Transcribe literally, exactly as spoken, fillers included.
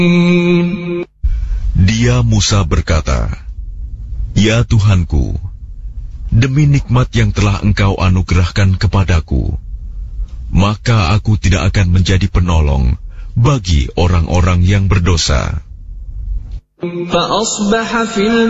Dia Musa berkata, "Ya Tuhanku, demi nikmat yang telah Engkau anugerahkan kepadaku, maka aku tidak akan menjadi penolong bagi orang-orang yang berdosa."